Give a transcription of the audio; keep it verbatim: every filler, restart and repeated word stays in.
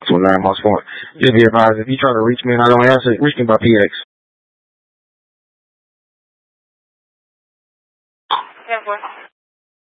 So nine months forward. Just be advised, if you try to reach me and I don't answer, reach me by P X. ten four.